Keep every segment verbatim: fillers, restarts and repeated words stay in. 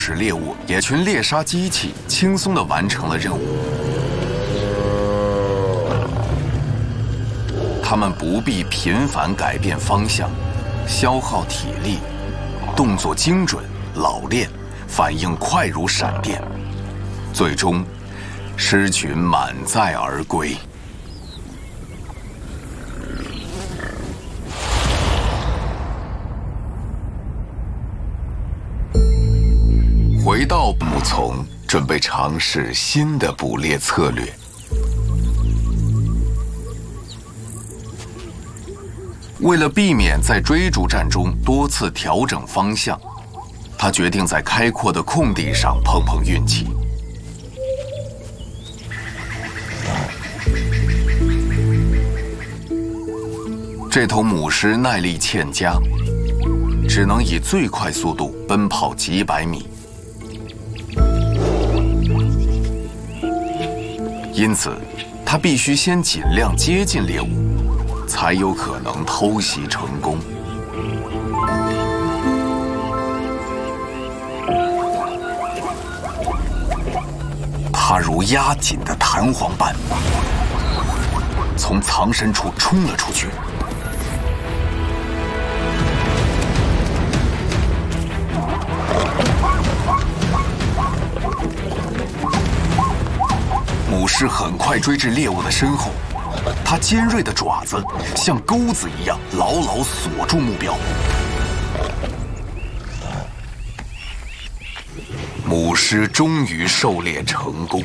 使猎物也群猎杀机器轻松地完成了任务。它们不必频繁改变方向，消耗体力，动作精准、老练，反应快如闪电，最终狮群满载而归。回到牧丛，准备尝试新的捕猎策略。为了避免在追逐战中多次调整方向，他决定在开阔的空地上碰碰运气。这头母狮耐力欠佳，只能以最快速度奔跑几百米。因此，它必须先尽量接近猎物，才有可能偷袭成功。它如压紧的弹簧般，从藏身处冲了出去。母狮很快追至猎物的身后，它尖锐的爪子像钩子一样牢牢锁住目标。母狮终于狩猎成功。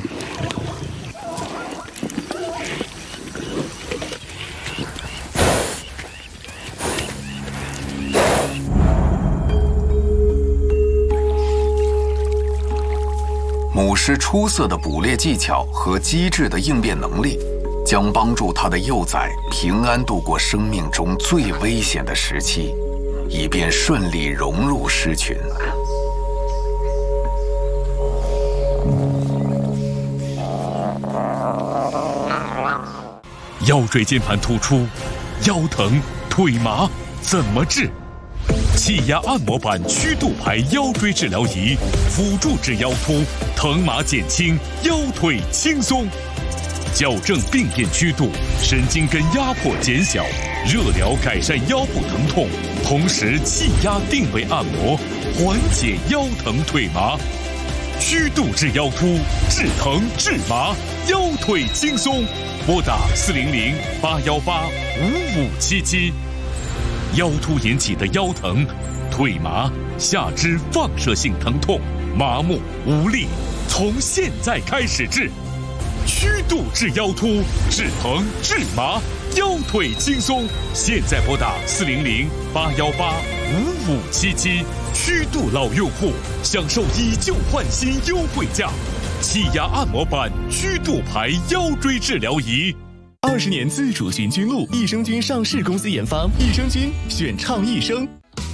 母狮出色的捕猎技巧和机智的应变能力，将帮助它的幼崽平安度过生命中最危险的时期，以便顺利融入狮群。 腰椎间盘突出、腰疼、腿麻，怎么治？气压按摩板曲度牌腰椎治疗仪，辅助治腰突，疼麻减轻，腰腿轻松。矫正病变曲度，神经根压迫减小，热疗改善腰部疼痛，同时气压定位按摩，缓解腰疼腿麻。曲度治腰突，治疼治麻，腰腿轻松。拨打四零零八幺八五五七七。腰突引起的腰疼、腿麻、下肢放射性疼痛、麻木、无力，从现在开始治。曲度治腰突，治疼治麻，腰腿轻松。现在拨打四零零八幺八五五七七。曲度老用户享受以旧换新优惠价。气压按摩板曲度牌腰椎治疗仪。 二十年自主寻菌露，益生菌上市公司研发，益生菌选倡益生。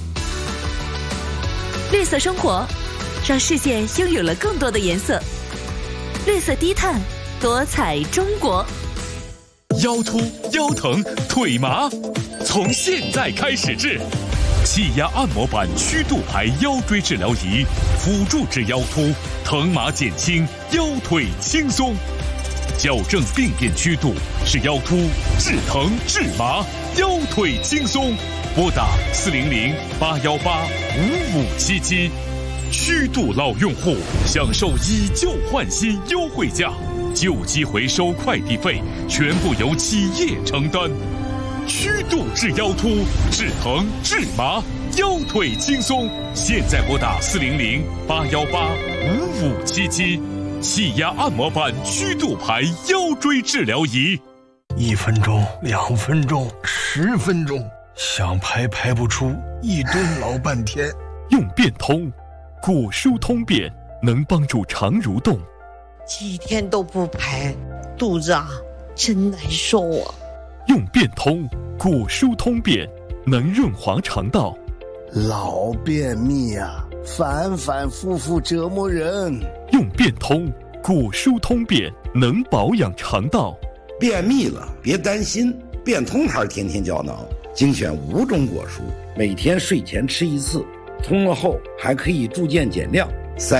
绿色生活，让世界拥有了更多的颜色。绿色低碳，多彩中国。 腰突、腰疼、腿麻，从现在开始治。气压按摩板曲度牌腰椎治疗仪，辅助治腰突，疼麻减轻，腰腿轻松。矫正病变曲度，是腰突，治疼治麻，腰腿轻松。拨打四零零八幺八五五七七。曲度老用户享受以旧换新优惠价，旧机回收快递费全部由企业承担。曲度治腰突，治疼治麻，腰腿轻松。现在拨打四零零八幺八五五七七。气压按摩板曲度牌腰椎治疗仪。 一分钟、两分钟、十分钟，想排排不出，一蹲老半天。 用变通，果蔬通便能帮助肠蠕动。 几天都不排，肚子啊真难受啊。 用变通，果蔬通便能润滑肠道。 老便秘啊，反反复复折磨人。 用变通，果蔬通便能保养肠道。 便秘了别担心，变通牌天天胶囊精选五种果蔬，每天睡前吃一次，通了后还可以助健减量，